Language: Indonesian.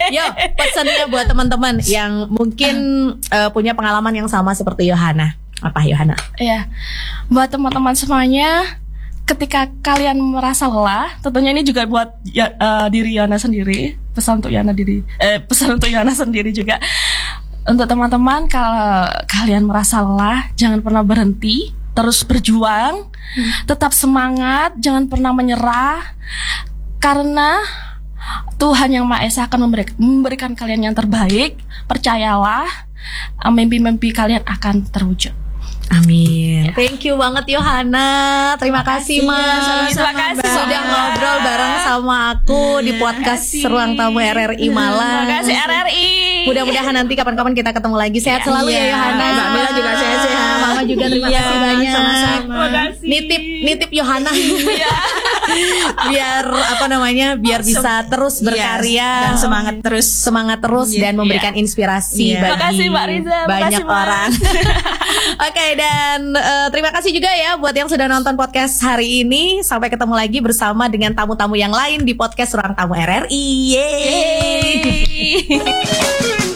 Yo, pesannya buat teman-teman yang mungkin punya pengalaman yang sama seperti Yohana. Apa Yohana? Iya, buat teman-teman semuanya, ketika kalian merasa lelah, tentunya ini juga buat diri Yana sendiri, pesan untuk Yana sendiri juga. Untuk teman-teman, kalau kalian merasa lelah, jangan pernah berhenti, terus berjuang, tetap semangat, jangan pernah menyerah, karena Tuhan Yang Maha Esa akan memberikan kalian yang terbaik. Percayalah, mimpi-mimpi kalian akan terwujud. Amin. Thank you banget Yohana. Terima kasih Mas. Terima kasih sudah ngobrol bareng sama aku di podcast Ruang Tamu RRI Malang. Terima kasih RRI. Mudah-mudahan nanti kapan-kapan kita ketemu lagi. Sehat selalu ya Yohana. Mbak Mila juga sehat-sehat. Mama juga terima kasih banyak. Sama-sama. Nitip Yohana. biar bisa terus berkarya dan semangat terus dan memberikan inspirasi bagi Terima kasih Mbak Riza. banyak orang. Oke, dan terima kasih juga ya buat yang sudah nonton podcast hari ini. Sampai ketemu lagi bersama dengan tamu-tamu yang lain di podcast Ruang Tamu RRI. Yeay.